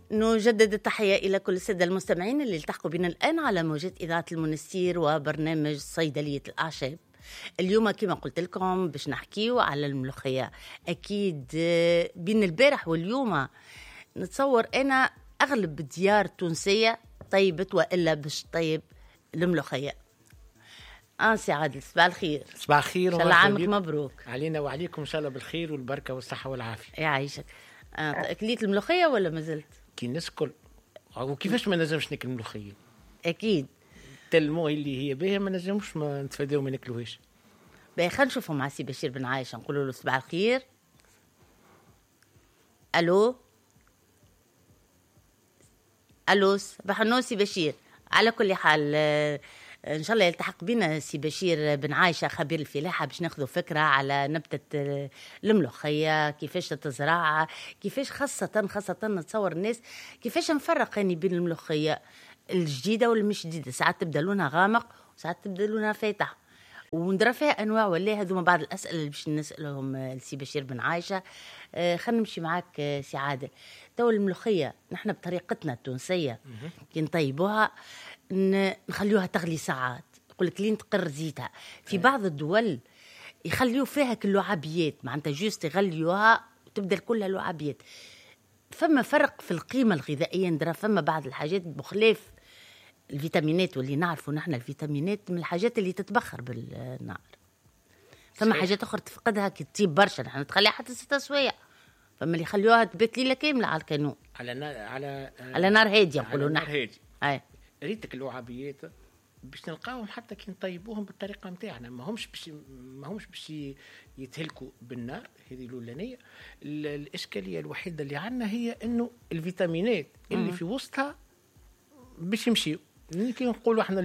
نجدد التحية إلى كل السادة المستمعين اللي التحقوا بنا الآن على موجة إذاعة المنستير وبرنامج صيدلية الأعشاب. اليوم كما قلت لكم باش نحكيو على الملوخية. أكيد بين البارح واليوم نتصور أنا أغلب ديار تونسية طيبت وإلا باش طيب الملوخية. سي عادل، صباح الخير. صباح الخير، إن شاء الله عامك مبروك علينا وعليكم، إن شاء الله بالخير والبركة والصحة والعافية. يعيشك. أكليت الملوخية ولا مازلت؟ كي الناس الكل، وكيفاش ما نجمش ناكل الملوخية؟ أكيد تلمو اللي هي باهية ما نجمش ما نتفاداو ما ناكلوهاش. باهي خلينا نشوفوا مع سي بشير بن عايشة، نقولوا له صباح الخير. ألو صباح النور سي بشير. على كل حال إن شاء الله يلتحق بنا سي بشير بن عايشة خبير الفلاحة باش ناخذوا فكرة على نبتة الملوخية، كيفاش تزرع، كيفاش خاصة نتصور الناس كيفاش نفرق يعني بين الملوخية الجديدة والمش جديدة. ساعات تبدأ لونها غامق وساعات تبدأ لونها فاتح، وندرى فيها أنواع ولا. هذوما بعض الأسئلة اللي باش نسألهم السي بشير بن عايشة. خلينا نمشي معاك سي عادل. تو الملوخية نحن بطريقتنا التونسية كي نطيبوها نخليوها تغلي ساعات، يقول لك لين تقر زيتها. في بعض الدول يخليو فيها كاللعابيات، معناتها جوست يغليوها وتبدا كلها لعابيات. فما فرق في القيمة الغذائية، ندرى فما بعض الحاجات بخلاف الفيتامينات، واللي نعرفوا نحن الفيتامينات من الحاجات اللي تتبخر بالنار. فما حاجات أخرى تفقدها كي تطيب برشا، نحن تخليها حتى 6 سوايع. فما اللي يخليوها تبات ليلة كاملة على الكانون على نار هادية نقولوا نحن. ريتك اللعابيات باش نلقاوهم حتى كي نطيبوهم بالطريقه نتاعنا، ما همش باش يتهلكوا بالنار. هذه الاولانيه. الاشكاليه الوحيده اللي عندنا هي انه الفيتامينات اللي في وسطها باش يمشيو. كي نقولوا احنا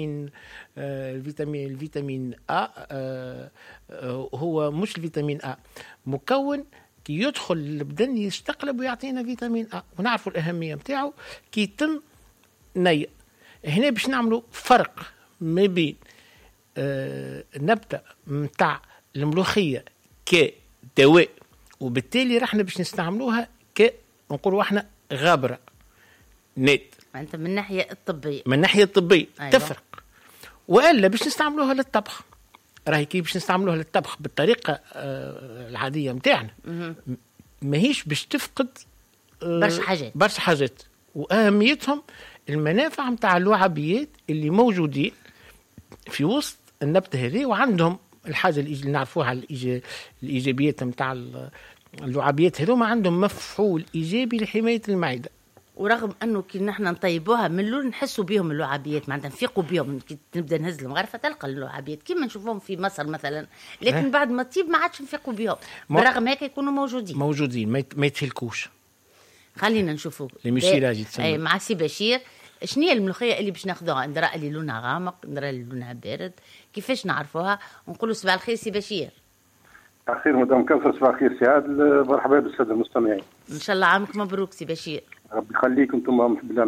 الفيتامين A هو مش الفيتامين A مكون كي يدخل البدن يستقلب ويعطينا فيتامين A، ونعرفوا الأهمية متاعه كي يتم نية. هنا باش نعملوا فرق ما بين النبتة متاع الملوخية كدواء، وبالتالي رحنا باش نستعملوها نقولوا احنا غابرة نت. أنت من الناحية الطبية، أيوة. تفرق. وإلا باش نستعملوها للطبخ، راهي كيف باش نستعملوها للطبخ بالطريقة العادية متاعنا ماهيش باش تفقد برشا حاجات. وأهميتهم المنافع متاع اللعابيات اللي موجودين في وسط النبتة هذه، وعندهم الحاجة اللي نعرفوها الإيجابيات متاع اللعابيات هذوما، عندهم مفعول إيجابي لحماية المعدة. ورغم انه كي نحن نطيبوها من اللون نحسوا بهم اللعابيات، معناتها نفيقوا بهم كي نبدا نهز لهم غرفه تلقى اللعابيات كيما نشوفهم في مصر مثلا، لكن بعد ما تطيب ما عادش نفيقوا بهم. برغم هيك يكونوا موجودين ما يتهلكوش. خلينا نشوفوا مع سي بشير شنو هي الملوخيه اللي باش ناخذوها. ندرى اللي لونها غامق، ندرى اللي لونها بارد، كيفاش نعرفوها؟ ونقولوا صباح الخير سي بشير. صباح الخير مدام كوثر. صباح الخير سي عادل. مرحبا بالساده المستمعين. ان شاء الله عامك مبروك سي بشير. ربي يخليكم. انتم محب الله.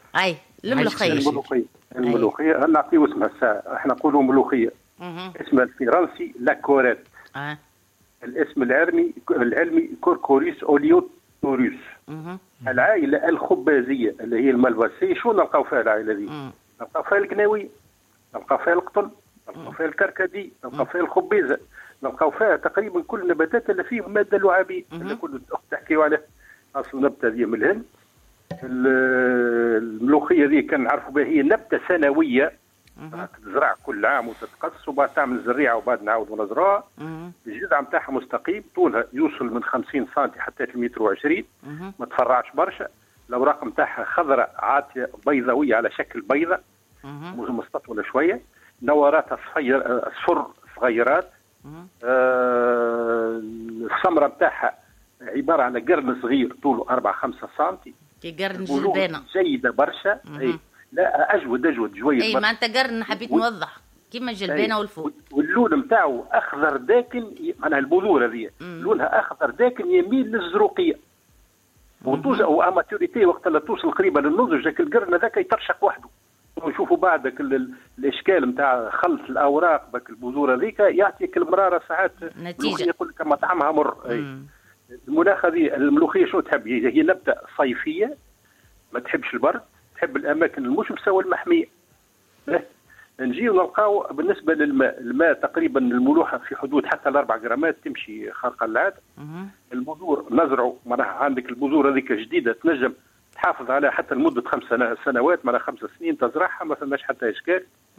الملوخيه نعطيو اسمها الساعه، احنا نقولوا ملوخيه. اسمها الفرنسي لاكوريت. الاسم العلمي كوركوريس اوليوتوروس. العائله الخبازيه اللي هي الملبسيه. شو نلقاو فيها العائله دي؟ نلقاو فيها القناوي، نلقاو فيها القطن، نلقاو فيها الكركدي، نلقاو فيها الخبيزه، نلقاو فيها تقريبا كل النباتات اللي فيه ماده لعابيه اللي كل تحكيو عليه. اصل النبته دي من الهند. الملوخيه دي كان نعرفوا بها هي نبته سنويه تزرع كل عام وتتقص وبعد تعمل زريعه وبعد نعاودوا نزرعها. الجذع نتاعها مستقيم، طولها يوصل من 50 سم حتى 1.20 متر، ما تفرعش برشا. الاوراق نتاعها خضراء عاطيه بيضاويه على شكل بيضه مستطوله شويه، نوراتها اصفر صغيرات. الثمره نتاعها عباره عن قرن صغير طوله 4-5 سم، كي قرن جلبانه جيده برشا. لا اجود جويه. ما انت قرن حبيت نوضح كيما الجلبانه والفول. واللون نتاعو اخضر داكن، معناها البذور هذه لونها اخضر داكن يميل للزروقيه. وتوصل واماتوريتي وقت اللي توصل قريبه للنضج ذاك القرن هذاك يترشق وحده. ونشوفوا بعد الاشكال نتاع خلط الاوراق بك البذور هذيك يعطيك المراره ساعات نتيجه. يقول لك ما طعمها مر. المناخ هذه الملوخيه شو تحب؟ هي نبته صيفيه ما تحبش البرد، تحب الاماكن المش مساويه المحميه. نجي ونلقاو بالنسبه للماء، الماء تقريبا الملوحه في حدود حتى 4 جرامات تمشي خارقه العاده. البذور نزرعوا، معناها عندك البذور هذيك جديده تنجم تحافظ عليها حتى لمده 5 سنوات، معناها 5 سنين تزرعها ما فماش حتى اشكال.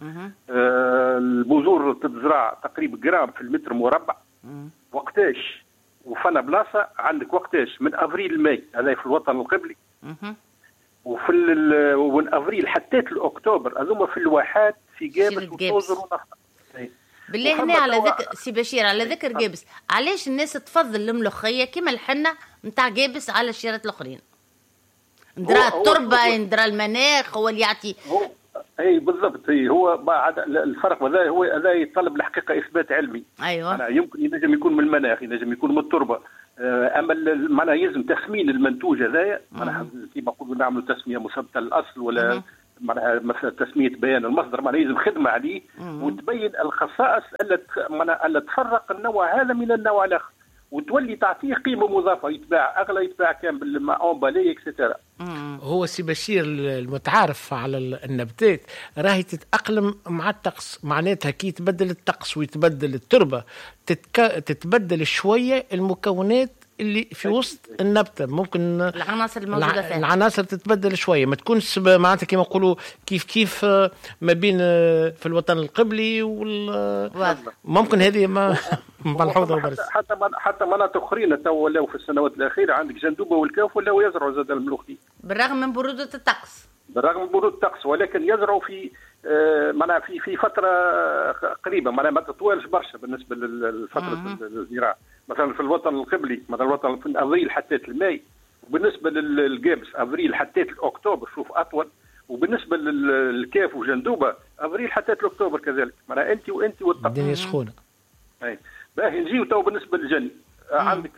البذور تتزرع تقريبا جرام في المتر مربع. وقتاش وفنا بلاصه عندك وقتاش من افريل ماي، هذا في الوطن القبلي. وفي من افريل حتى لاكتوبر، هذوما في الواحات في جابس وتوزر ونفط. بالله هنا على ذكر سي بشير، على ذكر جابس، علاش الناس تفضل الملوخيه كيما الحنه نتاع جابس على الشيرات الاخرين؟ ندرا التربه، ندرا المناخ، هو اللي يعطي. اي بالضبط. هو بعد الفرق هذا، هو هذا يطلب الحقيقه اثبات علمي. ايوه يمكن ينجم يكون من المناخ، ينجم يكون من التربه. اما معناها يلزم تسمين المنتوج هذايا، معناها كيما نقولوا نعملوا تسميه مثبته الاصل، ولا معناها مثلا تسميه بيان المصدر، معناها يلزم خدمه عليه وتبين الخصائص اللي تفرق النوع هذا من النوع الاخر، وتولي تعطيه قيمه مضافه، يتباع اغلى، يتباع كان بالامبالي اكسترا. هو سي بشير المتعارف على النباتات راهي تتأقلم مع الطقس، معناتها كي يتبدل الطقس ويتبدل التربة تتبدل شوية المكونات اللي في وسط النبتة. ممكن العناصر الموجودة فيها، العناصر تتبدل شوية، ما تكونش معناتها كما نقولوا كيف ما بين في الوطن القبلي ممكن هذه ما ملحوظة برز. حتى مناطق أخرين تو ولاو في السنوات الأخيرة عندك جندوبة والكاف ولاو يزرعوا زاد الملوخية بالرغم من برودة الطقس. بالرغم من برودة الطقس، ولكن يزرعوا في معناها في فترة قريبة، معناها ما تطولش برشا بالنسبة لفترة الزراعة. مثلا في الوطن القبلي، مثلا الوطن في ابريل حتى الماي، وبالنسبه للجابس ابريل حتى اكتوبر، شوف اطول. وبالنسبه للكاف وجندوبه ابريل حتى اكتوبر كذلك، معناها انت والطقس الدنيا سخونه. اي باهي نجيو تو بالنسبه للجني. عندك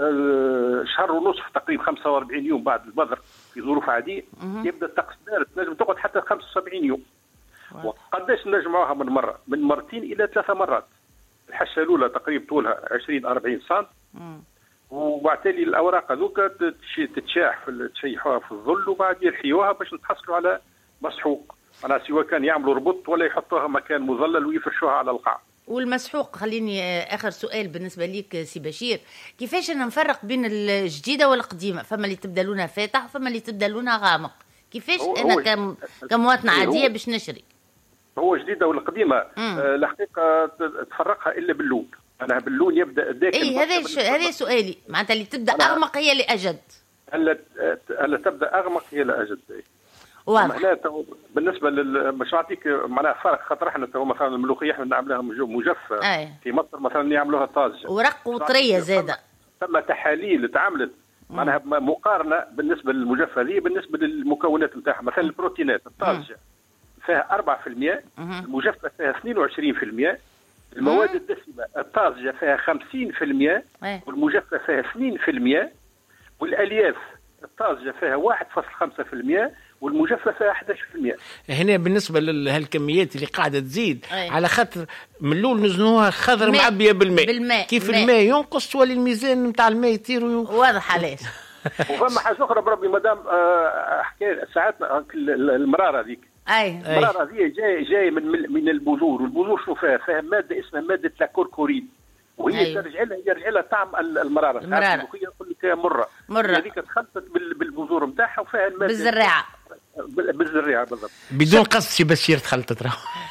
شهر ونصف تقريبا 45 يوم بعد البذر في ظروف عاديه يبدا الطقس بارد، تنجم تقعد حتى 75 يوم. وقداش نجمعوها من مره؟ من مرتين الى 3 مرات. الحشه الاولى تقريبا طولها 20-40 سم، وبعتالي الاوراق هذوك تتشاح تشيحوها في الظل، وبعد يرحيوها باش نتحصلوا على مسحوق. معناها سواء كان يعملوا ربط ولا يحطوها مكان مظلل ويفرشوها على القاع. والمسحوق، خليني اخر سؤال بالنسبه ليك سي بشير، كيفاش انا نفرق بين الجديده والقديمه؟ فما اللي تبدا لونها فاتح وفما اللي تبدا لونها غامق، كيفاش انا كمواطنه عاديه باش نشري؟ هو جديده والقديمه الحقيقه تفرقها الا باللون. انا باللون يبدا داك. اي هذا سؤالي، معناتها اللي تبدا اغمق هي اللي اجد. هلا تبدا اغمق هي اللي اجد. واضح. هنا بالنسبه مش نعطيك معناها فرق، خاطر احنا تو مثلا الملوخيه احنا نعملوها مجفه. في مصر مثلا يعملوها طازجه ورق وطريه زاده. ثم تحاليل تعملت معناها مقارنه بالنسبه للمجفه هذه بالنسبه للمكونات نتاعها. مثلا البروتينات الطازجه فيها 4%، المجفه فيها 22%، المواد الدسمه الطازجه فيها 50%، والمجفه فيها 2%، والالياف الطازجه فيها 1.5%، والمجفه فيها 11%. هنا بالنسبه لهالكميات اللي قاعده تزيد على خاطر من الاول نزنوها خضر معبيه بالماء. كيف الماء ينقص تولي الميزان نتاع الماء يطير. واضح علاش. وفما حاجه اخرى بربي مدام حكايه ساعات المراره هذيك. المراره هذه جايه من البذور، والبذور شو فيها ماده اسمها ماده لاكوركورين، وهي يرجع لها طعم المراره. الملوخيه يقول لك مره هذيك تخلطت بالبذور نتاعها وفيها الماده بالزريعه بالضبط بدون قصد. سي بشير تخلطت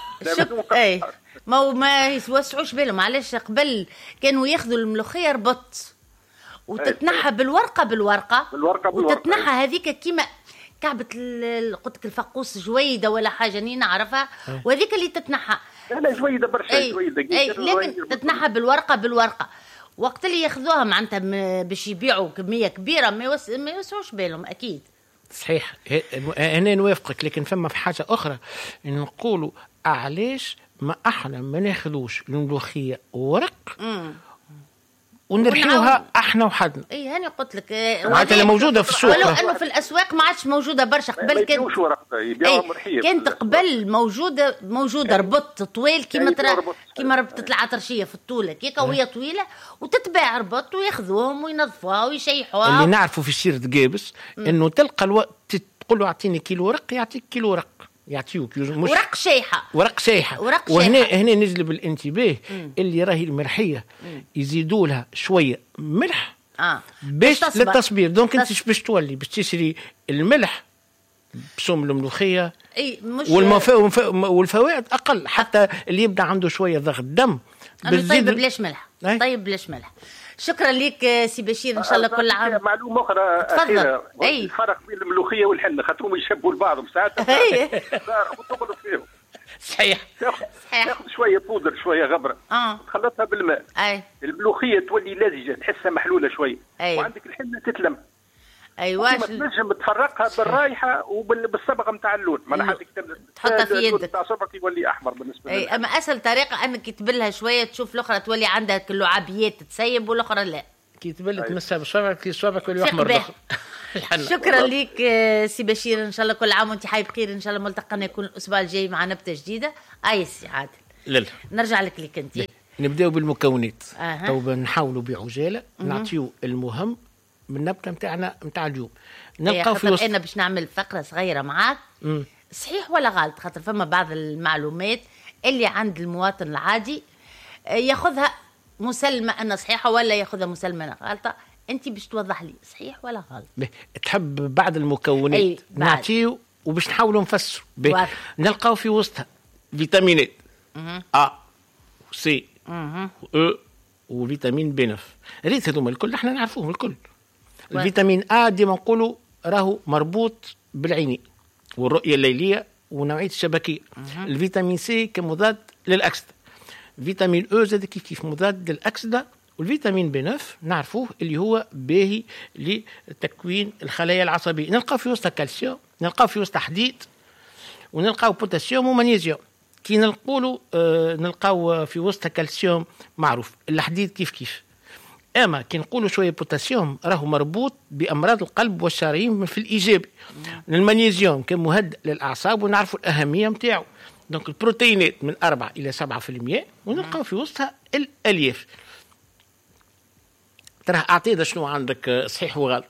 اي ما يوسعوش بالهم. علاش قبل كانوا ياخذوا الملوخيه ربط وتتنحى بالورقه وتتنحى هذيك كيما كعبة قلت لك الفقوس جويده ولا حاجه ني نعرفها، وهذيك اللي تتنحى. لا جويده برشا جويده لكن تتنحى بالورقه وقت اللي ياخذوها معناتها باش يبيعوا كميه كبيره ما يوسعوش بالهم اكيد. صحيح، هنا نوافقك. لكن فما في حاجه اخرى نقولوا علاش ما احنا ما ناخذوش الملوخيه ورق ونرحيوها احنا وحدنا. اي هاني قلت لك معناتها موجوده في السوق، ولو انه في الاسواق ما عادش موجوده برشا. قبل كانت قبل موجوده ربط طويل كيما ربطة العطرشيه في الطوله كيكا وهي طويله وتتباع ربط وياخذوهم وينظفوها ويشيحوها. اللي نعرفوا في شيرة جابس انه تلقى الوقت تقول له اعطيني كيلو ورق يعطيك كيلو ورق، يعطيوك مش ورق شيحه، ورق شيحه. وهنا نجلب الانتباه اللي راهي الملحيه يزيدوا لها شويه ملح باش للتصبير. دونك انت باش تولي باش تشري الملح بسوم الملوخيه والفوائد اقل، حتى اللي يبدا عنده شويه ضغط دم طيب بلاش ملح. طيب بلاش ملح. شكرا لك سي بشير، ان شاء الله كل عام. معلومه اخرى اخيره، الفرق بين الملوخيه والحنه خاطرهم يشبهوا لبعضهم ساعات وتغلط فيهم. صحيح. تاخذ شويه بودر شويه غبره تخلطها بالماء. الملوخيه تولي لزجه تحسها محلوله شويه. وعندك الحنه تتلم. ايوه تنجم تفرقها بالرايحه وبالصبغه نتاع اللون، معناها تحطها في يدك نتاع صبغك يولي احمر بالنسبه لي. اما اسهل طريقه انك تبلها شويه تشوف الاخرى تولي عندك اللعابيات تتسيب والاخرى لا، كي تبل تمسها بصبعك كي صبعك يولي احمر. شكرا لك سي بشير، ان شاء الله كل عام وانت حي بخير. ان شاء الله ملتقانا يكون الاسبوع الجاي مع نبته جديده. سي عادل لا نرجع لك انت. نبداو بالمكونات. تو نحاولوا بعجاله نعطيو المهم من النبته نتاعنا نتاع اليوم. نلقاو في وسط انا باش نعمل فقره صغيره معاك. صحيح ولا غلط؟ خاطر فما بعض المعلومات اللي عند المواطن العادي ياخذها مسلمه انها صحيحه ولا ياخذها مسلمه انها غلطه. انت باش توضح لي صحيح ولا غلط؟ تحب بعض المكونات نعطيو وباش نحاولوا نفسروا. نلقاو في وسطها فيتامينات A C E وفيتامين B9. ريت هذوما الكل احنا نعرفوهم الكل. الفيتامين A ديما نقولوا راهو مربوط بالعينين والرؤية الليلية ونوعية الشبكية. الفيتامين سي كمضاد للأكسدة. فيتامين أو زاد كيف مضاد للأكسدة. والفيتامين B9 نعرفوه اللي هو باهي لتكوين الخلايا العصبية. نلقاو في وسط كالسيوم، نلقاو في وسط حديد، ونلقاو بوتاسيوم ومغنيسيوم. كي نلقاو في وسط كالسيوم معروف. الحديد كيف اما كي نقولوا شويه بوتاسيوم راهو مربوط بامراض القلب والشرايين في الايجابي. المغنيسيوم كمهدئ للاعصاب ونعرفوا الاهميه نتاعو. دونك البروتينات من 4 إلى 7%. ونلقاو في وسطها الالياف. ترى اعطينا شنو عندك صحيح وغلط.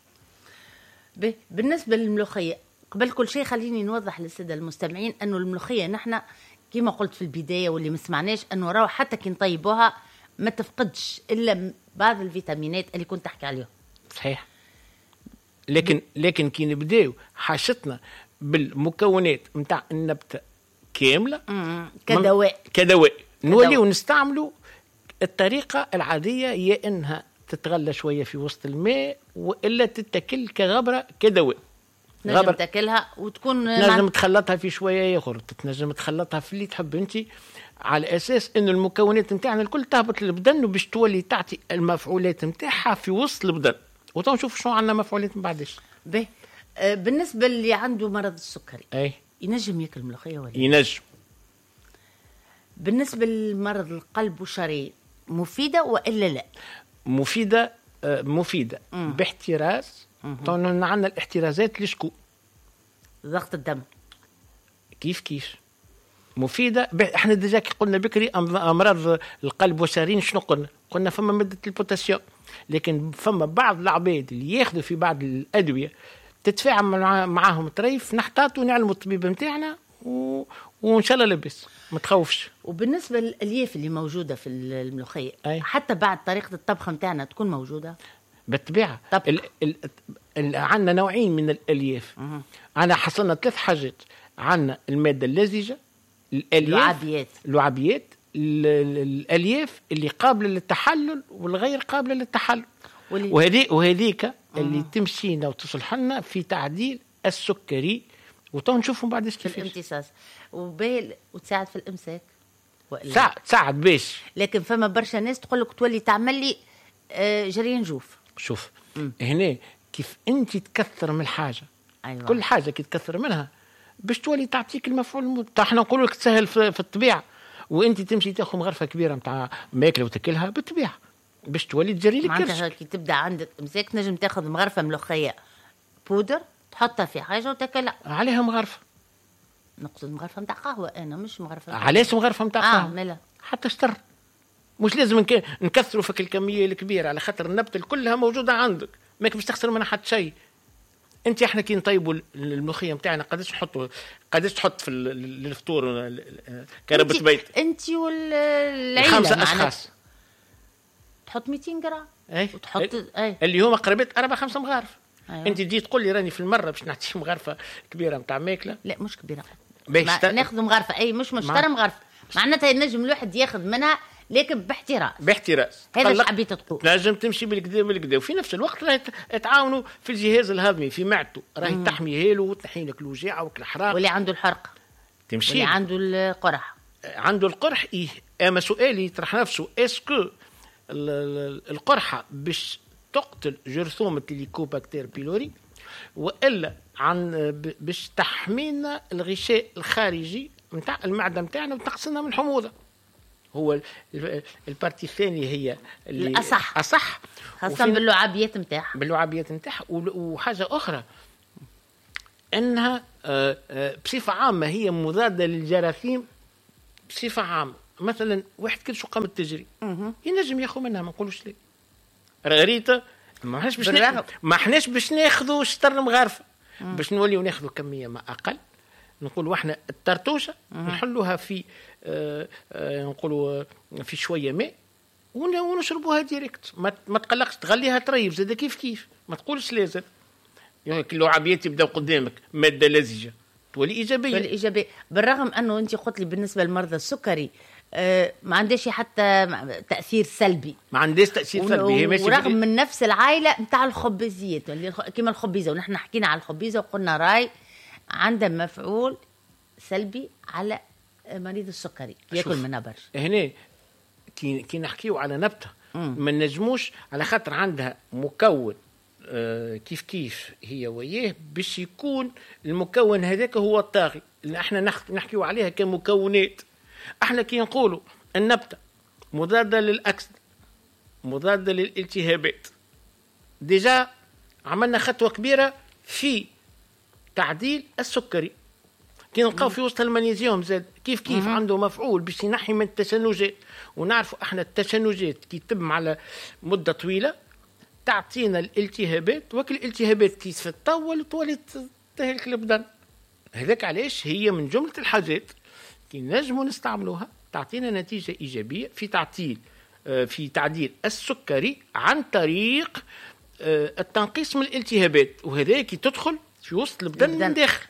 بالنسبه للملوخيه قبل كل شيء خليني نوضح للساده المستمعين انه الملوخيه نحن كما قلت في البدايه واللي ما سمعناش انه راهو حتى كي نطيبوها ما تفقدش الا بعض الفيتامينات اللي كنت تحكي عليهم. صحيح. لكن كي نبداو حاجتنا بالمكونات نتاع النبته كامله كدواء نوليو نستعملوا الطريقه العاديه، يا انها تتغلى شويه في وسط الماء والا تتاكل كغبره كدواء. نجم تاكلها وتكون نجم تخلطها في شويه يغرط، تنجم تخلطها في اللي تحب انت، على اساس انه المكونات نتاعنا الكل تهبط للبدن وباش تولي تعطي المفعولات نتاعها في وسط البدن. وتنشوف شنو عندنا مفعولات من بعدش. بالنسبه اللي عنده مرض السكري ينجم ياكل ملوخيه ولا ينجم؟ بالنسبه لمرض القلب والشرايين مفيده والا لا؟ مفيده باحتراز. عندنا الاحترازات لشكو ضغط الدم كيف مفيده. احنا ديجا قلنا بكري امراض القلب والشرايين شنو قلنا فما ماده البوتاسيوم. لكن فما بعض العباد اللي ياخذوا في بعض الادويه تتفاعل معاهم طريف نحتاطوا نعلموا الطبيب نتاعنا وان شاء الله لبس ما تخوفش. وبالنسبه للالياف اللي موجوده في الملوخيه حتى بعد طريقه الطبخ نتاعنا تكون موجوده بالطبيعه. عندنا نوعين من الالياف. عندنا حصلنا 3 حاجات. عندنا الماده اللزجه، اللعابيات، الالياف اللي قابله للتحلل والغير قابله للتحلل. وهذيك اللي تمشينا وتصلح لنا في تعديل السكري. وتنشوفهم بعد كيف في الامتصاص وتساعد في الامساك تساعد باش. لكن فما برشا ناس تقول لك تولي تعمل لي جريان جوف. شوف هنا كيف انت تكثر من الحاجه. كل حاجه كي تكثر منها باش تولي تعطيك المفعول. احنا نقول لك تسهل في الطبيعه، وانت تمشي تاخذ مغرفه كبيره نتاع ماكله وتاكلها بالطبيعه باش تولي تجري لك كرش. كي تبدا عندك امساك نجم تاخذ مغرفه ملوخيه بودر تحطها في حاجه وتاكلها عليها مغرفه. نقصد مغرفه نتاع قهوه انا مش مغرفه. علاش مغرفه نتاع قهوه؟ ملا حتى شطر مش لازم نكثروا فيك الكميه الكبيره على خاطر النبته كلها موجوده عندك ماك باش تخسر منها حتى شيء. انت احنا كي نطيبوا الملوخيه نتاعنا قداش تحط في الفطور كربة بيت؟ انت والعيله 5 اشخاص تحط 200 جرام وتحط اللي هما قربت 4-5 مغارف. أيوة. انت تجي تقول لي راني في المره باش نعطيك مغرفه كبيره نتاع ماكله. لا مش كبيره، ناخذ مغرفه مش مشترى مغرفه معناتها ينجم الواحد ياخذ منها لكن باحتراس. هذا ايش حبيت تقول؟ لازم تمشي بالكدا وفي نفس الوقت راهي تعاونوا في الجهاز الهضمي في معدته، راهي تحمي له وتنحي لك الوجاعه والاحراق. واللي عنده الحرق تمشي، واللي عنده القرح اما سؤالي يطرح نفسه اسكو القرحه باش تقتل جرثومه الهيليكوباكتير بيلوري والا باش تحمينا الغشاء الخارجي نتاع المعده نتاعنا وتنقصنا من الحموضه. هو البارتي الثانيه هي اللي اصح خاصه باللعابيات نتاعها. وحاجه اخرى انها بصفه عامه هي مضاده للجراثيم بصفه عامه. مثلا واحد كل شو قام التجري ينجم ياخذ منها، ما نقولوش ليه رغريته، ما احناش باش ناخذوا شطر مغارفه، باش نوليو ناخذوا كميه ما اقل. نقول واحنا الترتوشه نحلوها في نقولوا في شويه ماء ونشربوها ديريكت، ما تقلقش تغليها طريب زاد كيف ما تقولش لازم يعني اللعابيات يبداو قدامك ماده لزجه تولي ايجابيه. بالرغم انه انت قلت لي بالنسبه لمرضى السكري ما عندهاش حتى تاثير سلبي، هي ماشي ورغم من نفس العائله نتاع الخبزيات كما الخبيزه، ونحن حكينا على الخبيزه وقلنا راي عندها مفعول سلبي على مريض السكري ياكل منها برشا. هنا كي نحكيو على نبته ما نجموش على خاطر عندها مكون كيف هي وياه باش يكون المكون هذاك هو الطاغي اللي احنا نحكيو عليها كمكونات. احنا كي نقولوا النبته مضاده للاكسده مضاده للالتهابات، ديجا عملنا خطوه كبيره في تعديل السكري. كي نلقاو في وسط المغنيسيوم زاد كيف عنده مفعول باش ينحي من التشنجات، ونعرفوا احنا التشنجات كي تتم على مده طويله تعطينا الالتهابات، وكل الالتهابات كي تطول تولي تهلك البدن. هذاك علاش هي من جمله الحاجات كي نجموا نستعملوها تعطينا نتيجه ايجابيه في تعديل السكري عن طريق التنقيص من الالتهابات، وهذا كي تدخل في وسط البدن من داخل.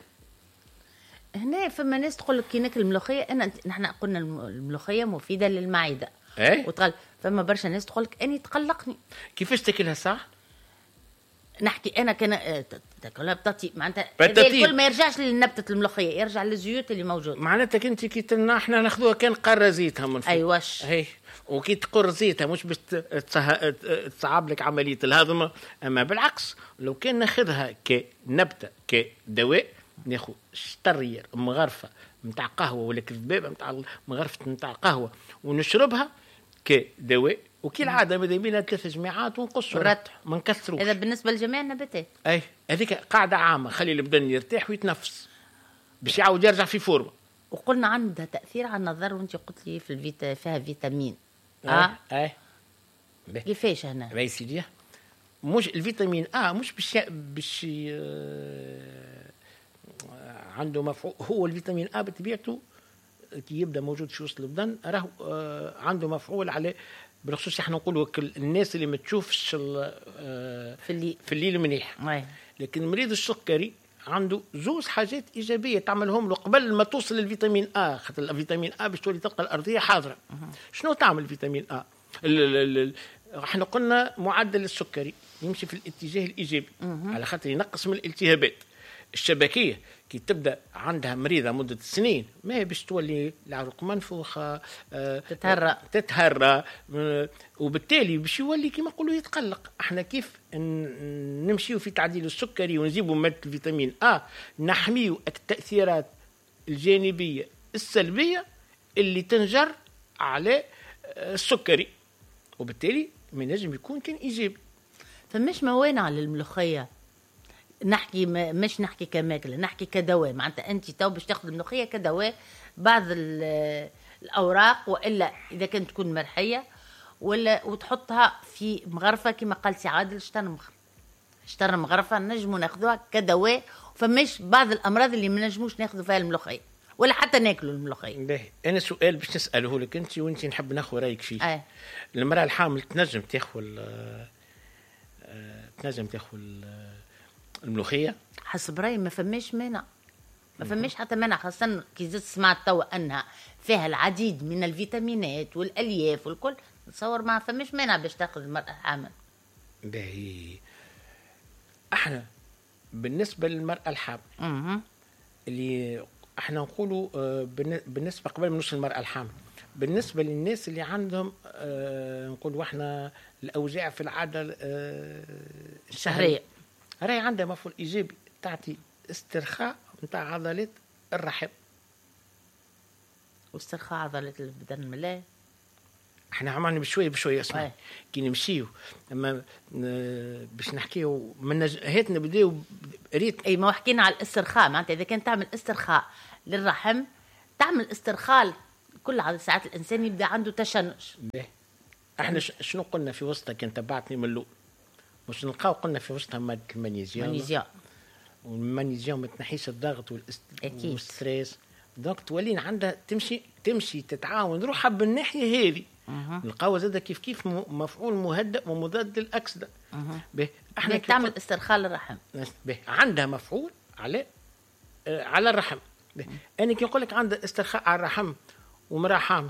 هنا فما ناس تقول لك كي ناكل الملوخيه، نحن قلنا الملوخيه مفيده للمعده وتقول فما برشا ناس تقول لك اني تقلقني. كيفاش تاكلها صح؟ نحكي انا كان تاكلها بطاطي معناتها الكل ما يرجعش لنبته الملوخيه، يرجع للزيوت اللي موجود. معناتها انت كي احنا ناخذوها كان قاره زيتها من فوق. ايواش هي وكي تقر زيتها مش باش تصعب لك عمليه الهضم، اما بالعكس لو كان ناخذها كنبته كدواء ناخذ شطرير مغرفه نتاع قهوه ولا كذبابه نتاع مغرفه نتاع قهوه ونشربها كدواء، وكي العاده ماذا بينا 3 جماعات ونقصوا ما نكثروش. هذا بالنسبه لجميع النباتات. هذيك قاعده عامه، خلي البدن يرتاح ويتنفس باش يعاود يرجع في فورمه. وقلنا عندها تاثير على النظر، وانت قلت لي فيها فيتامين كيفاش هنا باهي سيدي؟ مش الفيتامين مش باش عنده مفعول. هو الفيتامين بطبيعته كي يبدا موجود في وسط البدن راه عنده مفعول على بالخصوص احنا نقولوا الناس اللي ما تشوفش في الليل منيح. لكن مريض السكري عنده 2 حاجات ايجابيه تعملهم له قبل ما توصل للفيتامين خاطر الفيتامين باش تولي تلقى الارضيه حاضره. شنو تعمل الفيتامين احنا قلنا معدل السكري يمشي في الاتجاه الايجابي على خاطر ينقص من الالتهابات الشبكيه. كي تبدا عندها مريضه مده سنين ما هي باش تولي العروق منفوخه تتهرى وبالتالي باش يولي كما نقولوا يتقلق. احنا كيف نمشيو في تعديل السكري ونجيبوا ماده الفيتامين نحميو التاثيرات الجانبيه السلبيه اللي تنجر على السكري، وبالتالي ما نجم يكون كان ايجابي. فمش موانع للملوخيه نحكي مش نحكي كماكله، نحكي كدواء. معناتها انت تو باش تاخذ الملوخيه كدواء بعض الاوراق، والا اذا كانت تكون مرحيه ولا وتحطها في مغرفه كما قال سي عادل شتنمخ شطر مغرفه نجموا ناخذوها كدواء، وفماش بعض الامراض اللي ما نجموش ناخذوا فيها الملوخيه ولا حتى ناكلوا الملوخيه. باهي انا سؤال باش نساله لك انت وانت نحب ناخذ رايك فيه. المراه الحامل تنجم تاخذ الملوخيه؟ حسب رايي ما فماش مانع، ما فماش حتى مانع، خاصه كي زدت سمعت توا انها فيها العديد من الفيتامينات والالياف والكل، نتصور ما فماش مانع باش تاخذ المراه الحامل. باهي احنا بالنسبه للمراه الحامل اللي احنا نقولوا بالنسبه قبل ما نوصل للمراه الحامل، بالنسبه للناس اللي عندهم نقولوا احنا الاوجاع في العاده الشهريه، راهي عندها مفعول ايجابي، تعطي استرخاء نتاع عضلات الرحم واسترخاء عضلات البدن. ملا احنا عملنا بشويه اسمع كي نمشيو اما باش نحكيو من هات نبداو ريت. اي ما حكينا على الاسترخاء، معناتها اذا كان تعمل استرخاء للرحم تعمل استرخاء كل عدد ساعات الانسان يبدا عنده تشنج. احنا شنو قلنا في وسطها كان تبعتني من الاول مش نلقاو قلنا في وسطها ماده المغنيسيوم والمغنيسيوم ما تنحيش الضغط والستريس، دونك تولين عندها تمشي تتعاون روحها بالناحيه هذه. نلقاو زاده كيف مفعول مهدئ ومضاد للاكسده. احنا تعمل استرخاء للرحم، عندها مفعول على الرحم. انا كي نقول لك عندها استرخاء على الرحم ومراه حامل،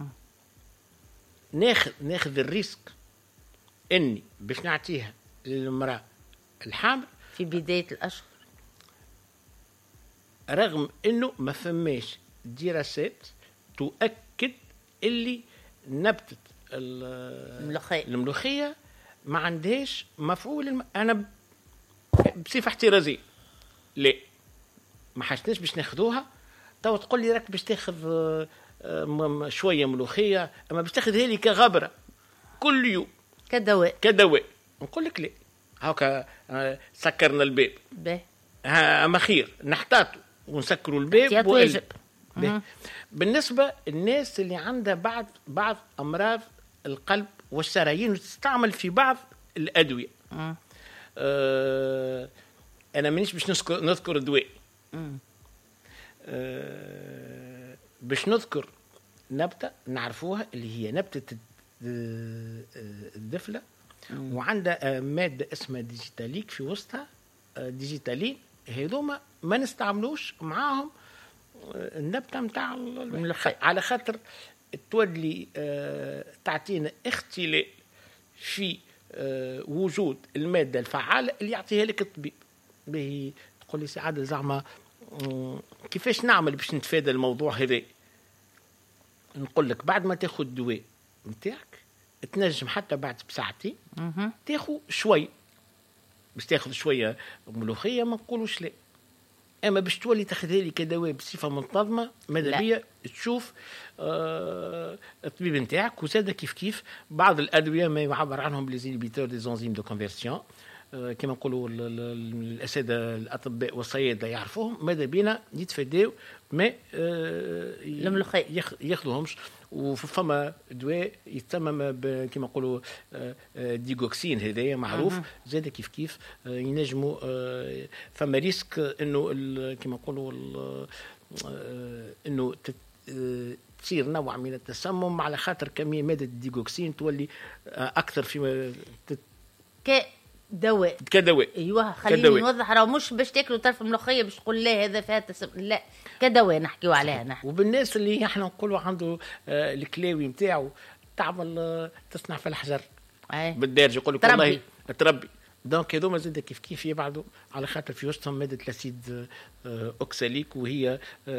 ناخذ الريسك اني باش نعطيها للمراه الحامل في بدايه الاشهر، رغم انه ما فماش دراسات تؤكد اللي نبتة الملوخية ما عندهاش مفعول انا بصفة احترازية لا ما حاجتناش باش ناخذوها. تو تقول لي راك باش تاخذ شوية ملوخية اما باش تاخذها لي كغبرة كل يوم كدواء نقول لك لا، هاكا سكرنا الباب اما خير نحتاطوا ونسكروا الباب واجب. بالنسبة الناس اللي عندها بعض أمراض القلب والشرايين وتستعمل في بعض الأدوية، أنا مانيش باش نذكر الدواء، باش نذكر نبتة نعرفوها اللي هي نبتة الدفلة وعندها مادة اسمها ديجيتاليك في وسطها ديجيتالين، هذوما ما نستعملوش معاهم النبتة متاع على خاطر تولي تعطينا اختلال في وجود المادة الفعالة اللي يعطيها لك الطبيب. به تقول لي سعادة زعما كيفاش نعمل باش نتفادى الموضوع هذا؟ نقول لك بعد ما تاخذ الدواء نتاعك تنجم حتى بعد بساعتين تاخذ شوي، باش تاخذ شوية ملوخية ما نقولوش لا، اما باش تولي تاخذها لي كدواء بصفه منتظمه ماذا بيا تشوف الطبيب نتاعك. وزاد كيف بعض الادويه ما يعبر عنهم لي زينيبيتور دي زونزيم دو كونفيرسيون كما نقولوا الاساتذه الاطباء والصيادله يعرفوهم، ماذا بينا يتفاداو ما ياخذوهمش. وفما دواء يتسمى كما نقولوا ديغوكسين هذايا معروف زاد كيف ينجموا فما ريسك انه كما نقولوا انه تصير نوع من التسمم على خاطر كميه ماده الديغوكسين تولي اكثر في كدواء. ايوه خليني نوضح، راه مش باش تاكلوا طرف ملوخيه باش تقول لا هذا فيها لا كدواء نحكيو عليها نحن. وبالناس اللي احنا نقولوا عنده الكلاوي نتاعو تعمل تصنع في الحجر بالدارجه يقول لك والله تربي، دونك هذوما زاد كيف يبعدوا على خاطر في وسطهم ماده الاسيد اوكساليك وهي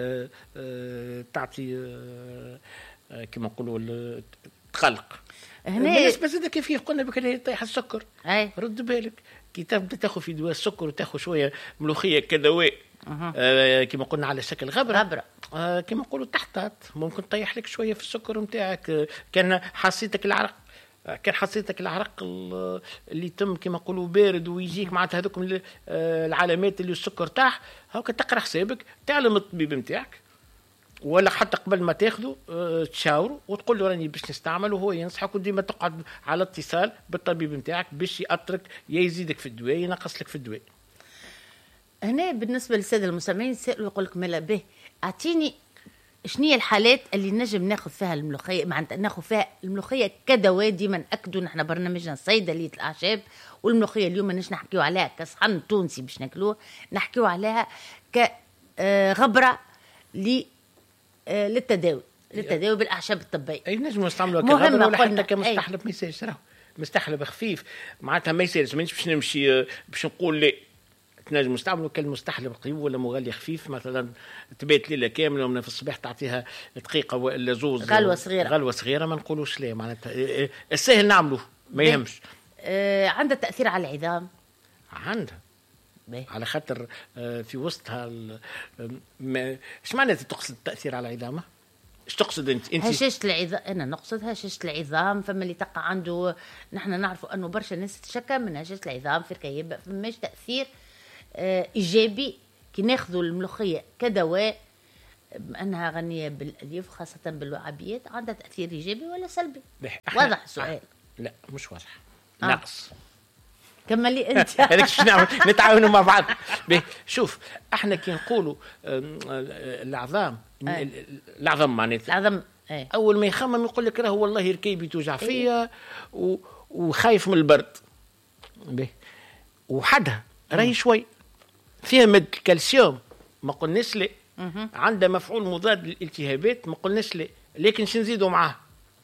تعطي كما نقولوا تقلق. بالنسبه زاد كيف قلنا بك طيح السكر رد بالك كي تبدا تاخذ في دواء السكر وتاخذ شويه ملوخيه كدواء كما قلنا على شكل غبره كما نقولوا تحتاط ممكن تطيح لك شويه في السكر نتاعك. كان حسيتك العرق اللي تم كما نقولوا بارد ويجيك معناتها هذوك العلامات اللي السكر تاح هاكا تقرا حسابك تعلم الطبيب نتاعك ولا حتى قبل ما تاخذه تشاوروا وتقول له راني باش نستعمل، وهو ينصحك، وديما تقعد على اتصال بالطبيب نتاعك باش يأطرك يا يزيدك في الدواء ينقص لك في الدواء. هنا بالنسبه للساده المستمعين يسالوا يقول لك مالا به اعطيني شنو هي الحالات اللي نجم ناخذ فيها الملوخيه، معناتها ناخذ فيها الملوخيه كدواء. ديما ناكدوا نحن برنامجنا صيدليه الاعشاب، والملوخيه اليوم ماناش نحكيو عليها كصحن تونسي باش ناكلوه، نحكيو عليها كغبره للتداوي بالاعشاب الطبيه. اي نجموا نستعملوها كغبره ولا حتى كمستحلب ما يسالش، راهو مستحلب خفيف معناتها ما يسالش، مانيش باش نمشي باش نقول لا. تنجم نستعملوا كالمستحلب قيو ولا مغلي خفيف، مثلا تبات ليله كامله ومن في الصباح تعطيها دقيقه ولا زوز غلوه صغيره، ما نقولوش لا، معناتها السهل نعملوه ما يهمش. عندها تاثير على العظام؟ عندها على خاطر في وسطها ايش معناتها تقصد التاثير على العظام؟ ايش تقصد انت؟ هشاشه العظام. انا نقصد هشاشه العظام. فما اللي تقع عنده، نحن نعرفوا انه برشا ناس تشكى من هشاشه العظام في الكيب، فماش تاثير ايجابي كي ناخذوا الملوخيه كدواء انها غنيه بالالياف خاصه باللعابيات، عندها تاثير ايجابي ولا سلبي؟ واضح السؤال؟ لا مش واضح، ناقص. كملي انت. هذاك شنو نعمل؟ نتعاونوا مع بعض. شوف احنا كي نقولوا العظام العظم معناتها العظم اول ما يخمم يقول لك راهو والله ركيبي توجع فيا وخايف من البرد، وحدها راهي شوي فيها مد الكالسيوم ما قلناش لا، عندها مفعول مضاد للالتهابات ما قلناش لا، لكن شو نزيدوا معاه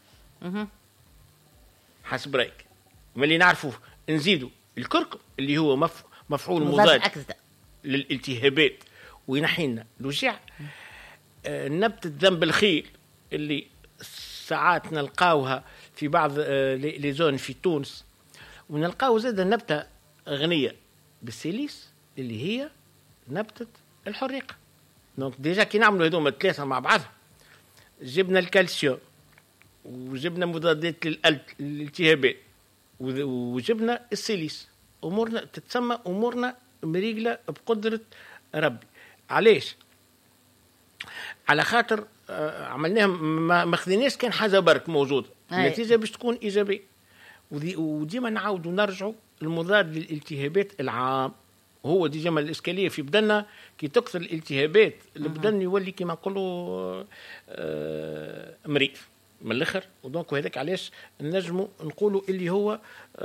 حسب رايك؟ ما اللي نعرفوه نزيدوا الكركم اللي هو مفعول مضاد للالتهابات وينحي لنا الوجع. نبتة ذنب الخيل اللي ساعات نلقاوها في بعض لي زون في تونس، ونلقاو زاد نبتة غنية بالسيليس اللي هي نبتة الحريقة. دونك ديجا كي نعملوا هذوما الثلاثة مع بعض، جبنا الكالسيوم وجبنا مضادات للالتهابات وجبنا السيليس، امورنا تتسمى امورنا مريقله بقدره ربي. علاش؟ على خاطر عملناها ما خذيناش كان حاجه برك موجوده، النتيجه باش تكون ايجابيه. وديما نعاودوا نرجعوا المضاد للالتهابات العام، هو ديجا ما الاشكاليه في بدنا كي تكثر الالتهابات البدن يولي كيما نقولوا مريض من الاخر. ودونك هذاك علاش نجموا نقولوا اللي هو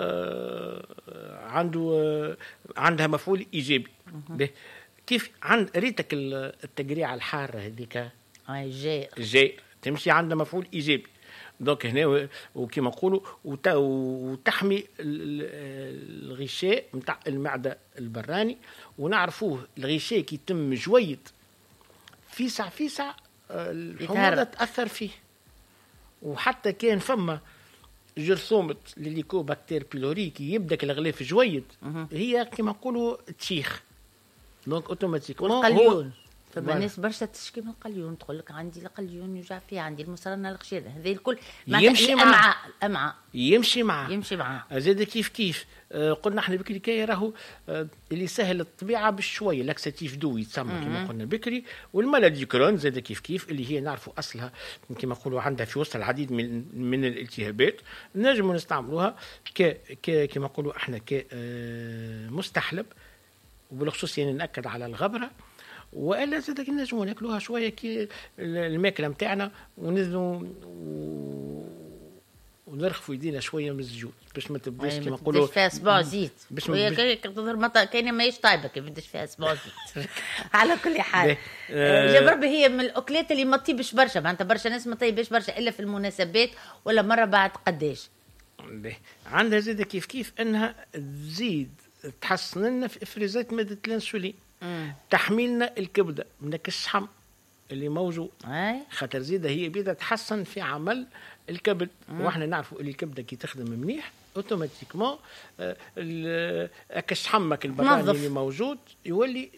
عندها مفعول ايجابي. كيف عند ريتك التقريعه الحاره هذيك جاي تمشي عندها مفعول ايجابي. دونك هنا وكما نقولوا وتحمي الغشاء نتاع المعده البراني، ونعرفوه الغشاء كي يتم جويد في ساعه الحموضه تاثر فيه. وحتى كان فما جرثومه لليكوباكتير بيلوري كي يبدا الغلاف جويد هي كما نقولوا تشيخ، دونك اوتوماتيكمون والقليون. فما ناس برشا تشكي من القليون، تقول لك عندي القليون يوجع فيه، عندي المسرنه الغشيره، هذه الكل يمشي معاه يمشي معاه زاد كيف قلنا احنا بكري كي راهو اللي سهل الطبيعه بشويه لاكساتيف دو يتسمى كما قلنا بكري، والمالادي كرون زاد كيف اللي هي نعرفوا اصلها كما نقولوا عندها في وسط العديد من الالتهابات، نجموا نستعملوها كما نقولوا احنا كمستحلب، وبالخصوص يعني ناكد على الغبره. والا زاد نجموا ناكلوها شويه كي الماكله نتاعنا ونرخفوا يدينا شويه من الزيوت باش ما تبداش كما نقولوا فيها صباع زيت. كاينه ماهيش طايبه كيف بدش فيها صباع زيت. على كل حال جربي هي من الاكلات اللي ما تطيبش برشا، معناتها برشا ناس ما طيبش برشا الا في المناسبات ولا مره بعد قداش. عندها زاد كيف انها تزيد تحسن لنا في افرازات ماده الانسولين، تحميلنا الكبده من الشحم اللي موجود، خاطر زيده هي بيدا تحسن في عمل الكبد. واحنا نعرفوا اللي الكبده كي تخدم منيح اوتوماتيكمون الشحمك البراني اللي موجود يولي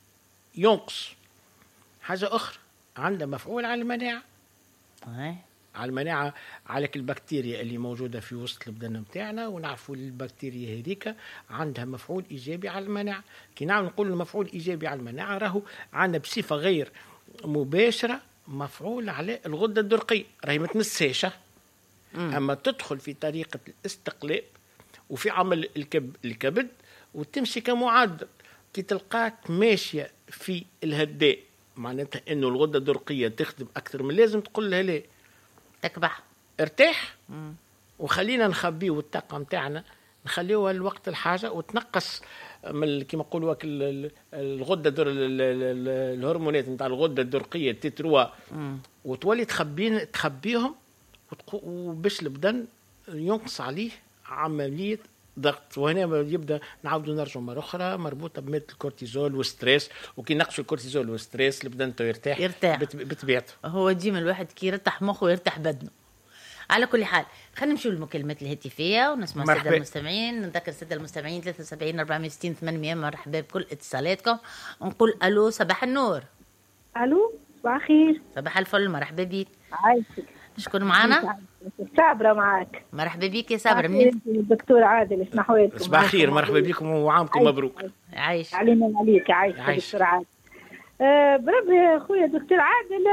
ينقص. حاجه اخرى عندها مفعول على المناعه، على المناعة، على البكتيريا اللي موجودة في وسط البدن متاعنا، ونعرفوا البكتيريا هذيك عندها مفعول إيجابي على المناعة. كي نعم نقول المفعول إيجابي على المناعة راهو عندنا بصفة غير مباشرة مفعول على الغدة الدرقية، راهي ما تنساش، أما تدخل في طريقة الاستقلاب وفي عمل الكبد وتمشي كمعدل. كي تلقاك ماشية في الهداء معناتها انه الغده الدرقيه تخدم اكثر من لازم، تقول لها لا تكبح ارتاح وخلينا نخبيو الطاقه نتاعنا نخليوها لوقت الحاجه، وتنقص من كما نقولوا الغده الهرمونات نتاع الغده الدرقيه تتروا، وتولي تخبيهم وباش البدن ينقص عليه عمليه ضغط. وهنا يبدا نعاودوا نرجعوا مره اخرى مربوطه بماده الكورتيزول والستريس، وكي نقصوا الكورتيزول والستريس البدن يرتاح بطبيعته. هو ديما الواحد كي يرتاح مخه ويرتاح بدنه. على كل حال خلينا نمشيو للمكالمات الهاتفيه ونسمع الساده المستمعين. نذكر الساده المستمعين 73 460 800. مرحبا بكل اتصالاتكم. نقول الو صباح النور. الو صباح الخير. صباح الفل. مرحبا بيك. عايشك. شكون معنا؟ صابرة معك. مرحبا بيك يا صابرة. منين؟ الدكتور عادل اسمح حواليكم. صباح الخير. مرحبا بكم وعامكم مبروك. عايش علينا عليك. عايش دكتور عادل. بربي يا خويا دكتور عادل،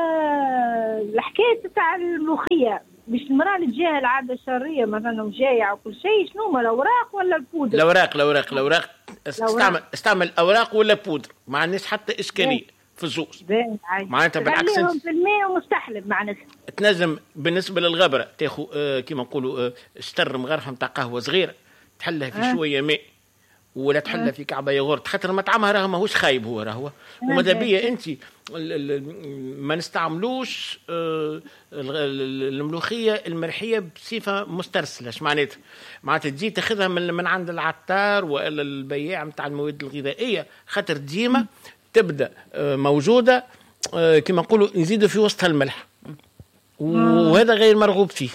الحكاية تاع الملوخية باش المرأة اللي تجيها العادة الشهرية مثلا جايعة وكل شيء، شنو هما الأوراق ولا البودر؟ الأوراق استعمل أوراق ولا بودر، ما عندناش حتى إشكالية في الزوز. معناتها بالعكس في الماء ومستحلب معناتها تنجم بالنسبة للغبرة تاخو كيما نقولوا شتر مغرفة متاع قهوة صغيرة تحلها في شوية ماء ولا تحلها في كعبة ياغورت، خاطر مطعمها راه ماهوش خايب هو راهو. وماذا بيا انت ما نستعملوش الملوخية المرحية بصفة مسترسلة. اش معناتها تجي تاخذها من عند العطار ولا البياع متاع المواد الغذائية، خاطر ديما تبدا موجودة كما نقولوا نزيدوا في وسطها الملح، وهذا غير مرغوب فيه.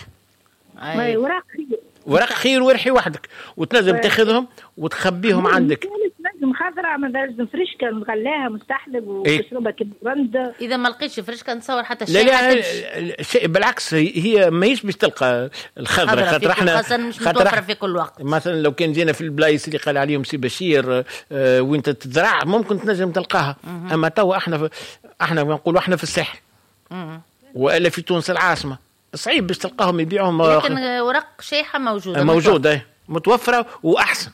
ورق خير ورحي وحدك، وتنجم تاخذهم وتخبيهم عندك. نجم خضراء ما لازم فريشكا نغلاها مستحلب وتشربها كي برند. اذا ما لقيتش فريشكا نتصور حتى الشاي بالعكس هي ماهيش باش تلقى الخضراء، خاطر احنا مش متوفره في كل وقت. مثلا لو كان جينا في البلايص اللي قال عليهم سي بشير وين تزرع ممكن تنجم تلقاها. اما توا احنا نقولوا احنا في الساحل والا في تونس العاصمه صعيب باش تلقاهم يبيعوهم، لكن ورق شيحه موجوده متوفره واحسن.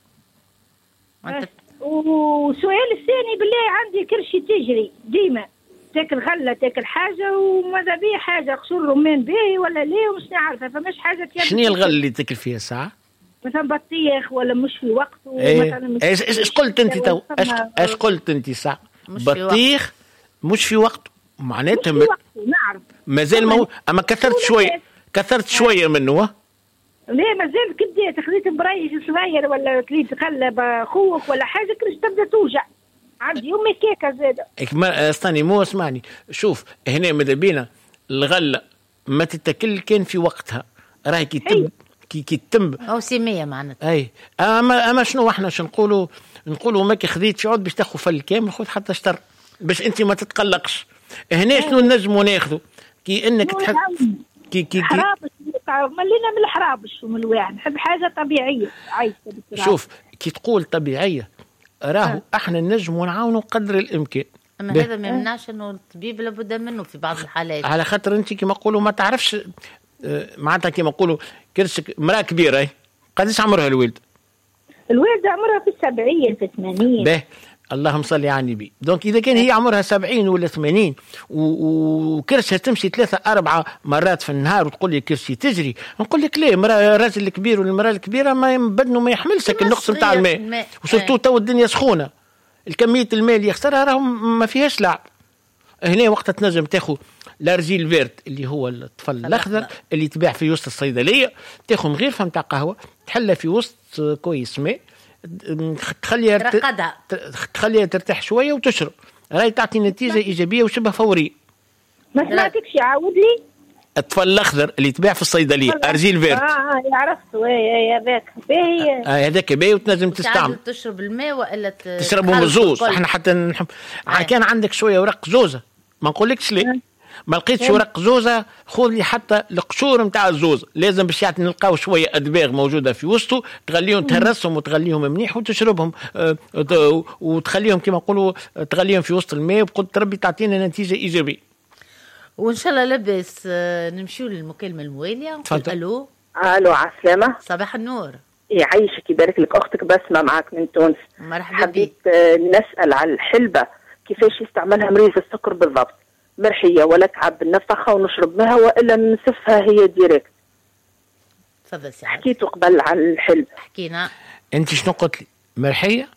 وسؤال الثاني بالله، عندي كرشي تجري ديما تاكل غله تاكل حاجه وماذا بيه حاجه قشور رمان باهي ولا لا ومش نعرفها، فماش حاجه شنو هي الغله اللي تاكل فيها ساعه؟ مثلا بطيخ ولا مش في وقته. مثلا ايش قلت انت تو؟ ايش قلت انت ساعه؟ بطيخ مش في وقته معناتها نعرف مازال اما كثرت شويه منه. ليه مازال كديت خذيت بريش صغير ولا كليت خلب خوك ولا حاجه كرش تبدا توجع. عندي امي كيكه زاده. استني مو اسمعني، شوف هنا ماذا بينا الغله ما تتاكل كان في وقتها، راهي كي تم او سميه معناتها. اي اما شنو احنا نقولوا ما كي خذيت في عود باش تاخذ فل كامل، خذ حتى شطر باش انت ما تتقلقش. هنا شنو نجموا ناخذوا كي انك كي حرابش ملينا من الحرابش ومن الواعي، نحب حاجه طبيعيه عايشه. شوف كي تقول طبيعيه راهو احنا نجموا نعاونوا قدر الامكان. اما هذا ما يمنعش انه الطبيب لابد منه في بعض الحالات، على خاطر انت كما نقولوا ما تعرفش معناتها كما نقولوا كرشك مراه كبيره قداش عمرها الوالده عمرها في 70 في 80. باهي اللهم صل على النبي. دونك اذا كان هي عمرها 70 ولا 80 وكرشها تمشي 3-4 مرات في النهار وتقول لي كرشي تجري، نقول لك ليه الراجل الكبير والمراه الكبيره ما بدنه ما يحملش النقص نتاع الماء، وسورتو تو الدنيا سخونه، الكميه الماء اللي يخسرها راه ما فيهاش لعب. هنا وقت تنجم تاخذ لارجيل فيرت اللي هو الطفل الاخضر اللي تباع في وسط الصيدليه، تاخذ مغرفه نتاع قهوه تحلها في وسط كويس ماء، تخليها ترتاح شويه وتشرب، راهي تعطي نتيجه ايجابيه وشبه فوريه. ما سمعتكش عاود لي. الطفل الاخضر اللي تباع في الصيدليه ارجيل فيرت. عرفته هذاك باهي. هذاك باهي وتنجم تستعمل. تشرب الماء والا تشربهم بزوز. احنا حتى كان عندك شويه ورق زوزه ما نقولكش ليه، ما لقيتش ورق زوزه خذ لي حتى القشور نتاع الزوز، لازم باش يعني نلقاو شويه ادباغ موجوده في وسطه، تغليهم تهرسهم وتغليهم مليح وتشربهم وتخليهم كما نقولوا تغليهم في وسط الماء، وقلت ربي تعطينا نتيجه ايجابيه وان شاء الله. لاباس نمشيو للمكالمه المواليه. تفضل. الو على السلامه. صباح النور. يعيشك يبارك لك، اختك بسمه معك من تونس. مرحبا حبيت نسال على الحلبه كيفاش يستعملها مريض السكر بالضبط، مرحيه ولا كعب نفخها ونشرب منها ولا نسفها هي ديريكت؟ تفضل سي عادل. حكيتوا قبل على الحلب. حكينا. انت شنو قلت لي؟ مرحيه؟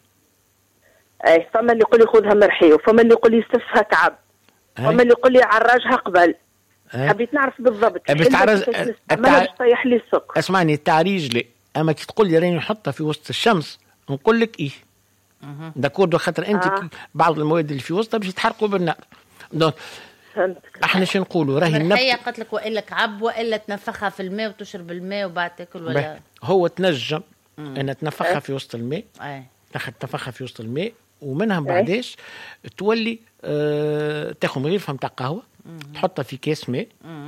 اي فما اللي يقول لي خذها مرحيه، وفما اللي يقول لي يسفها كعب، فما اللي يقول لي عراجها قبل. حبيت نعرف بالضبط باش طيح لي السكر. اسمعني التعريج لي، اما كي تقول لي راني نحطها في وسط الشمس نقول لك ايه داكوردو، خاطر انت بعض المواد اللي في وسطها باش يتحرقوا بالنار. دونك احنا شنو نقولوا راهي مرحيه قلت لك والا كعب والا تنفخها في الماء وتشرب الماء وبعد تاكل ولا هو تنجم ان تنفخها في وسط الماء. تنفخها في وسط الماء ومنها بعداش تولي تاخذ مغرفه نتاع قهوه تحطها في كاس ماء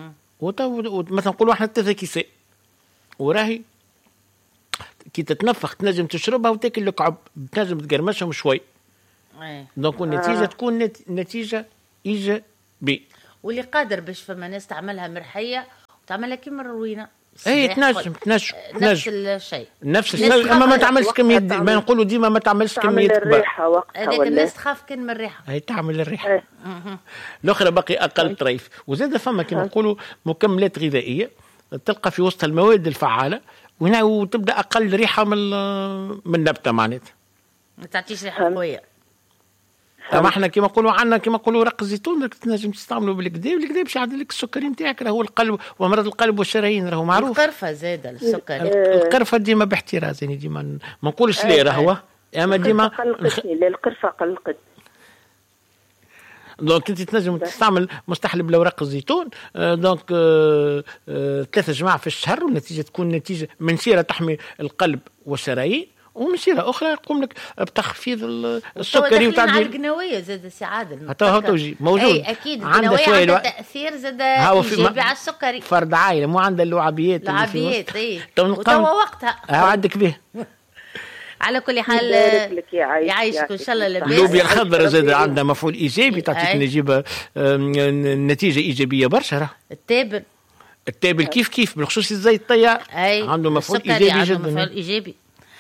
مثلا نقولوا احنا 3 كيسات، وراهي كي تتنفخ تنجم تشربها وتاكل الكعب، تنجم تقرمشهم شوي. دونك النتيجه تكون نتيجه ايجابيه. واللي قادر باش فما ناس تعملها مرحيه وتعملها كيما الروينه. اي تنجم نفس الشيء اما ما تعملش كميه، ما نقولوا ديما ما تعملش كميه الريحه وقتها. هذيك الناس تخاف كان من الريحه. هي تعمل الريحه. الاخرى باقي اقل طريف. وزاد فما كما نقولوا مكملات غذائيه تلقى في وسط المواد الفعاله وتبدا اقل ريحه من النبته معناتها. ما تعطيش ريحه قويه. اما احنا كما نقولوا عندنا كما نقولوا رق الزيتون تنجم تستعملوا بالكدا، والكدا باش يعدل لك السكري نتاعك، راهو القلب وامراض القلب والشرايين راهو معروف. القرفه زاده السكري. القرفه ديما باحتراز، يعني ديما ما نقولش ليه راهو اما ديما القرفه قلقت. دونك انت تنجم تستعمل مستحلب لوراق الزيتون دونك 3 جماع في الشهر، والنتيجه تكون نتيجه منشيره تحمي القلب والشرايين، ومنشيره اخرى يقوم لك بتخفيض السكري وتعديل القنويه. زاد سي عادل هو توجي موجود. اي اكيد القنويه عندها تاثير زاد ايجابي على السكري. فرد عائله مو عندها اللعابيات اي وتوا وقتها عندك به. على كل حال يعيشك ان شاء الله لاباس. اللوبيا الخضراء زاد عندها مفعول ايجابي، تعطيك نتيجه ايجابيه برشا. التابل كيف بالخصوص الزيت الطيار عنده مفعول ايجابي جدا. مفعول ايجابي.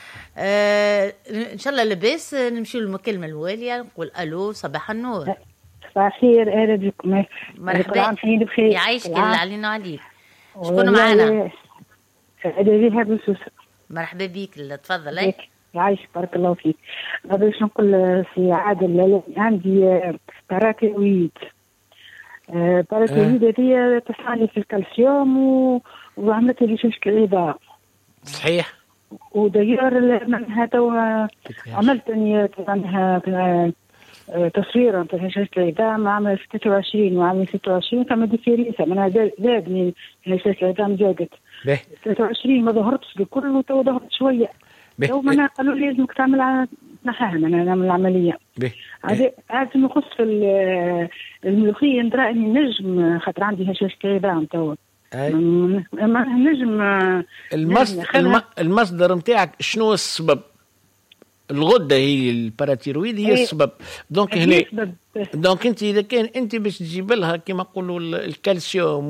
ان شاء الله لاباس. نمشيو للمكالمه الواليه نقول الو صباح النور. صباح الخير. اهلا بكم. مرحبا بخير. يعيشك اللي علينا وعليك. شكون معنا؟ ادريها بسوسه. مرحبا بك. تفضل. يعيشك بارك الله فيك. باش نقول سي عادل عندي باراكيويد. باراكيويد هذه تصاني في الكالسيوم وعملت لي مشكل عظام. صحيح. وديار منها توا عملتني عنها تصويرا في هشاشة العظام عام 26 وعام 26 كما ديفيرينسا منها زادني هشاشة العظام زادت. 23 ما ظهرتش بكل وتوا ظهرت شويه. تو منا قالوا لي لازمك تعمل نحاها انا نعمل العمليه. عاد نخص في الملوخيه ندرى اني نجم خاطر عندي هشاشة العظام توا. نجم المصدر نتاعك شنو السبب؟ الغده هي الباراتيرويد هي السبب. دونك هنا دونك انت اذا كان انت باش تجيب لها كما نقولوا الكالسيوم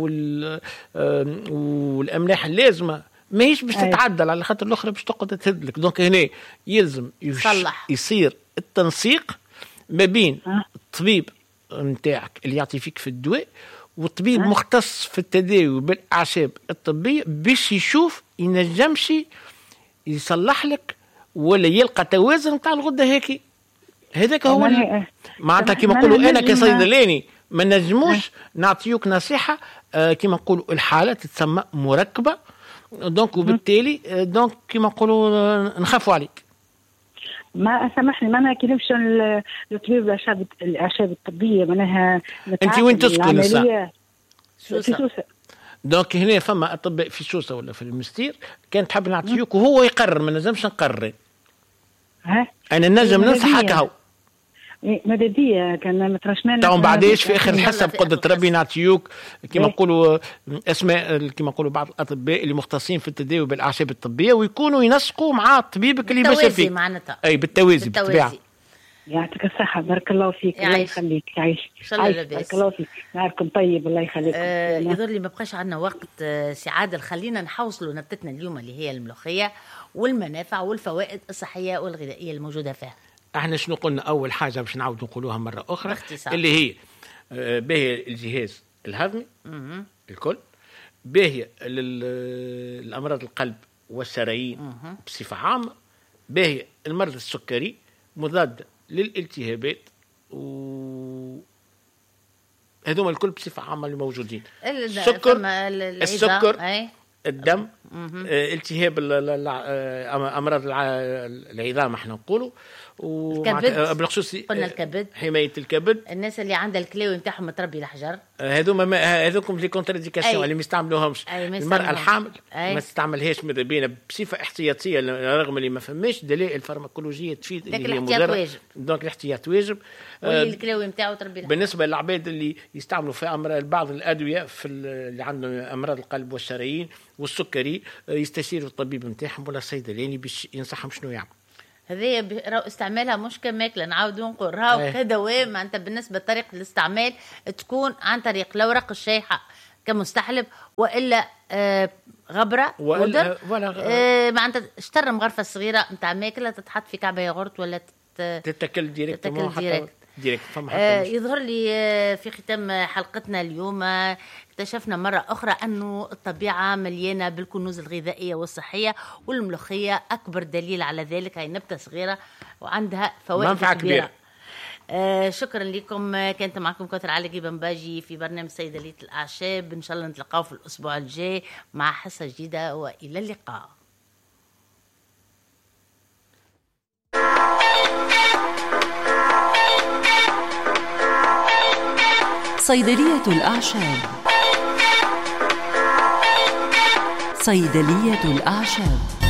والاملاح اللازمه ماهيش باش تتعدل على خاطر الاخرى باش تقعد تهد لك. دونك هنا يلزم يصير التنسيق ما بين الطبيب نتاعك اللي يعطي فيك في الدواء والطبيب مختص في التداوي بالاعشاب الطبيه باش يشوف ينجمش يصلح لك ولا يلقى توازن نتاع الغده هيك. هذاك هو معناتها كيما نقولوا انا كصيدلاني ما نجموش نعطيوك نصيحه كيما نقولوا الحاله تتسمى مركبه. دونك وبالتالي دونك كيما نقولوا نخافوا عليك. ما سامحني ما نكلمش الطبيب الاعشاب الطبيه معناها انت وين تسكن سوسه؟ دونك هنا فما اطباء في سوسه ولا في المستير كان تحب نعطيوك وهو يقرر، ما نجمش نقرر. انا نجم ننصحك هاو مدديه كان مترشمان طبعا بعديش في اخر الحصه بقدره ربي نعطيوك كما نقولوا اسماء كما نقولوا بعض الاطباء اللي مختصين في التداوي بالاعشاب الطبيه ويكونوا ينسقوا مع طبيبك اللي ماشي فيه معناتها بالتوازي بالطبيعه. يعطيك الصحة، بارك الله فيك، الله يخليك، عايش بارك الله فيك، نهاركم طيب، الله يخليك. يظهر لي ما بقاش عندنا وقت سعادة، خلينا نحوصلوا نبتتنا اليوم اللي هي الملوخية والمنافع والفوائد الصحية والغذائية الموجودة فيها. احنا شنو قلنا؟ أول حاجة باش نعاود نقولوها مرة أخرى باختصار. اللي هي باهية الجهاز الهضمي الكل، باهية للأمراض القلب والشرايين بصفة عامة، باهية المرض السكري، مضاد للالتهابات، هذوما الكل بصفة عامة اللي موجودين. السكر الدم، التهاب أمراض العظام احنا نقولوا، بالخصوص قلنا الكبد، حماية الكبد. الناس اللي عندها الكلاوي نتاعهم متربي الحجر، هذوكم لي كونتراديكاسيون اللي ما يستعملوهمش. المرأة الحامل ما تستعملهاش ماذا بينا بصفة احتياطية، رغم اللي ما فماش دلائل فارماكولوجية تفيد اللي هي مضرة، دونك الاحتياط واجب. واللي الكلاوي نتاعو تربي الحجر. بالنسبة للعباد اللي يستعملوا في بعض الأدوية في اللي عندهم أمراض القلب والشرايين والسكري، يستشيروا الطبيب نتاعهم ولا الصيدلاني باش ينصحهم شنو يعمل. هذه استعمالها مش كماكله، نعاودوا نقول راهو كدواء معناتها. بالنسبه لطريقه الاستعمال تكون عن طريق الاوراق الشايحه كمستحلب، والا غبره ولا معناتها اشتر مغرفه صغيره نتاع ماكله تتحط في كعبه ياغورت ولا تتاكل ديريكت. يظهر لي في ختام حلقتنا اليوم اكتشفنا مرة أخرى أنه الطبيعة مليانة بالكنوز الغذائية والصحية، والملوخية أكبر دليل على ذلك. هي نبتة صغيرة وعندها فوائد كبيرة. شكرا لكم. كانت معكم كوثر علي بنباجي في برنامج صيدلية الأعشاب. إن شاء الله نتلقاو في الأسبوع الجاي مع حصة جديدة، وإلى اللقاء. صيدلية الأعشاب. صيدلية الأعشاب.